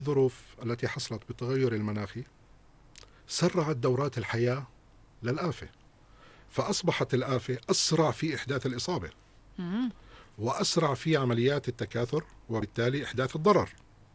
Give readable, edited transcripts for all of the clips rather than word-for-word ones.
الظروف التي حصلت بالتغير المناخي سرعت دورات الحياة للآفة، فأصبحت الآفة أسرع في إحداث الإصابة مم. وأسرع في عمليات التكاثر، وبالتالي إحداث الضرر،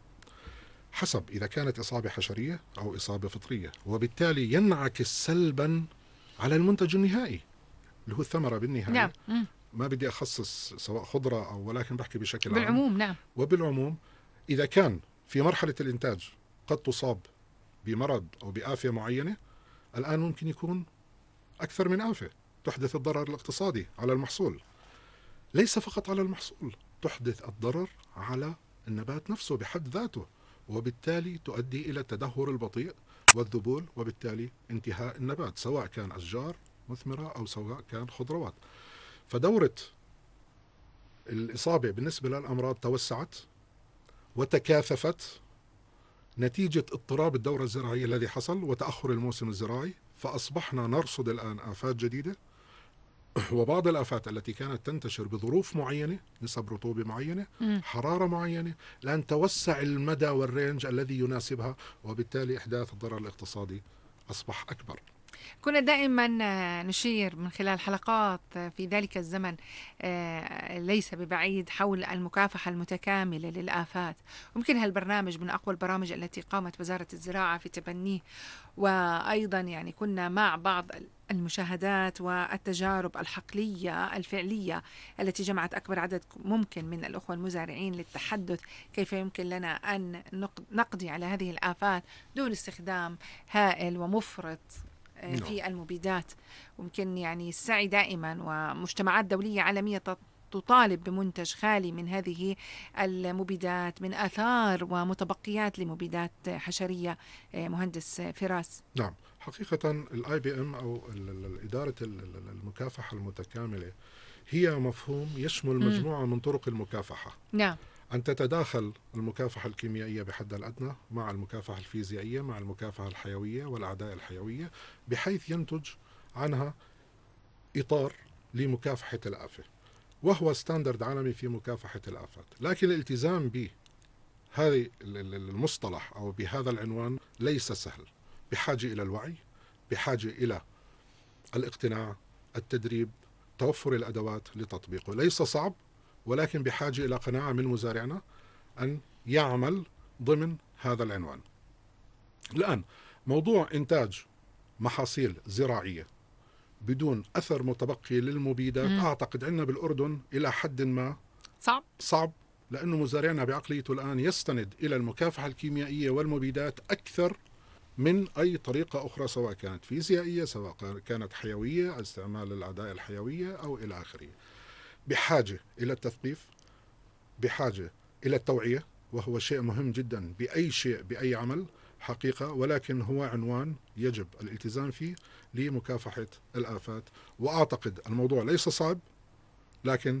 حسب إذا كانت إصابة حشرية أو إصابة فطرية، وبالتالي ينعكس سلبا على المنتج النهائي اللي هو الثمرة بالنهاية. نعم. مم. ما بدي أخصص سواء خضرة أو، ولكن بحكي بشكل عام. بالعموم نعم. وبالعموم إذا كان في مرحلة الإنتاج قد تصاب بمرض أو بآفة معينة، الآن ممكن يكون أكثر من آفة تحدث الضرر الاقتصادي على المحصول، ليس فقط على المحصول، تحدث الضرر على النبات نفسه بحد ذاته، وبالتالي تؤدي إلى التدهور البطيء والذبول، وبالتالي انتهاء النبات سواء كان أشجار مثمرة أو سواء كان خضروات. فدورة الإصابة بالنسبة للأمراض توسعت وتكاثفت نتيجة اضطراب الدورة الزراعية الذي حصل وتأخر الموسم الزراعي، فأصبحنا نرصد الآن آفات جديدة، وبعض الآفات التي كانت تنتشر بظروف معينة، نسب رطوبة معينة، مم. حرارة معينة، لأن توسع المدى والرينج الذي يناسبها، وبالتالي إحداث الضرر الاقتصادي أصبح أكبر. كنا دائما نشير من خلال حلقات في ذلك الزمن ليس ببعيد حول المكافحة المتكاملة للآفات. ويمكن هالبرنامج من أقوى البرامج التي قامت وزارة الزراعة في تبنيه، وأيضا يعني كنا مع بعض المشاهدات والتجارب الحقلية الفعلية التي جمعت أكبر عدد ممكن من الأخوة المزارعين للتحدث كيف يمكن لنا أن نقضي على هذه الآفات دون استخدام هائل ومفرط نعم. في المبيدات. ويمكن يعني السعي دائما ومجتمعات دولية عالمية تطالب بمنتج خالي من هذه المبيدات، من آثار ومتبقيات لمبيدات حشرية. مهندس فراس. نعم، حقيقة الاي بي ام او إدارة المكافحة المتكاملة هي مفهوم يشمل مم. مجموعة من طرق المكافحة، نعم. أن تتداخل المكافحة الكيميائية بحد الأدنى مع المكافحة الفيزيائية مع المكافحة الحيوية والأعداء الحيوية، بحيث ينتج عنها إطار لمكافحة الآفة، وهو ستاندرد عالمي في مكافحة الآفات. لكن الالتزام بهذا المصطلح أو بهذا العنوان ليس سهل، بحاجة إلى الوعي، بحاجة إلى الاقتناع، التدريب، توفر الأدوات لتطبيقه. ليس صعب، ولكن بحاجة إلى قناعة من مزارعنا أن يعمل ضمن هذا العنوان. الآن موضوع إنتاج محاصيل زراعية بدون أثر متبقي للمبيدات، مم. أعتقد عندنا بالأردن إلى حد ما صعب، لأنه مزارعنا بعقليته الآن يستند إلى المكافحة الكيميائية والمبيدات أكثر من أي طريقة أخرى، سواء كانت فيزيائية، سواء كانت حيوية، استعمال الأعداء الحيوية أو إلى آخره. بحاجة إلى التثقيف، بحاجة إلى التوعية، وهو شيء مهم جدا بأي شيء بأي عمل حقيقة، ولكن هو عنوان يجب الالتزام فيه لمكافحة الآفات. وأعتقد الموضوع ليس صعب، لكن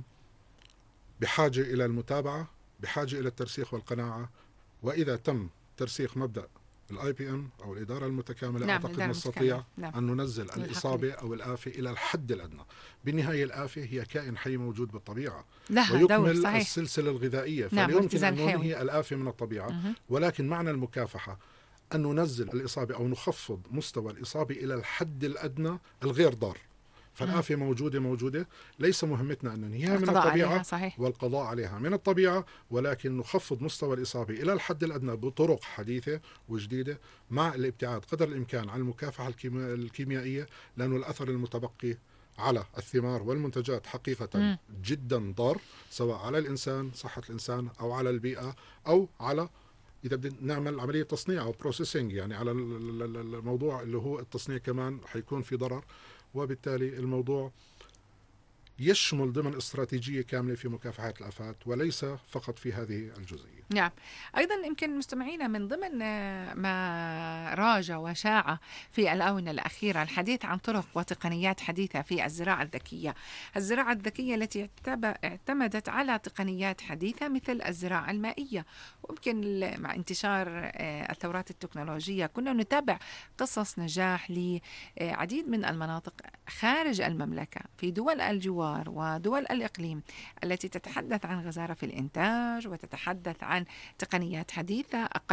بحاجة إلى المتابعة، بحاجة إلى الترسيخ والقناعة. وإذا تم ترسيخ مبدأ الاي بي ام او الاداره المتكامله، نعم. اعتقد الإدارة المتكاملة. نستطيع نعم. ان ننزل الحقل الاصابه او الافه الى الحد الادنى. بالنهايه الافه هي كائن حي موجود بالطبيعه لها دور ويكمل صحيح. السلسله الغذائيه، نعم. فلا يمكن والاتزان ان الحيوي. ننهي الافه من الطبيعه. مهم. ولكن معنى المكافحه ان ننزل الاصابه او نخفض مستوى الاصابه الى الحد الادنى الغير ضار. مم. فالآفة موجودة، ليس مهمتنا أن ننهيها من القضاء عليها الطبيعة صحيح. والقضاء عليها من الطبيعة، ولكن نخفض مستوى الإصابة إلى الحد الأدنى بطرق حديثة وجديدة، مع الابتعاد قدر الإمكان عن المكافحة الكيميائية، لأن الأثر المتبقي على الثمار والمنتجات حقيقة مم. جدا ضار، سواء على الإنسان، صحة الإنسان، أو على البيئة، أو على إذا بدنا نعمل عملية تصنيع أو بروسيسنج، يعني على الموضوع اللي هو التصنيع كمان حيكون في ضرر. وبالتالي الموضوع يشمل ضمن استراتيجية كاملة في مكافحة الآفات، وليس فقط في هذه الجزئية. نعم. أيضا يمكن مستمعينا من ضمن ما راج وشاع في الآونة الأخيرة الحديث عن طرق وتقنيات حديثة في الزراعة الذكية. الزراعة الذكية التي اعتمدت على تقنيات حديثة مثل الزراعة المائية. ويمكن مع انتشار الثورات التكنولوجية كنا نتابع قصص نجاح لعديد من المناطق خارج المملكة في دول الجوار ودول الإقليم التي تتحدث عن غزارة في الإنتاج وتتحدث عن تقنيات حديثة أقل